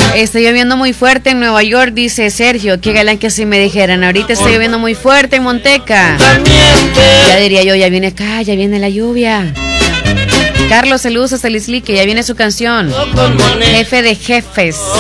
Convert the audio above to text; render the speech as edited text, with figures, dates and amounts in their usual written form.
Está lloviendo muy fuerte en Nueva York, dice Sergio. Qué galán que así me dijeran. Ahorita está lloviendo muy fuerte en Monteca. Ya diría yo, ya viene acá, ya viene la lluvia. Carlos, saludos hasta Lisli, que ya viene su canción. Jefe de jefes.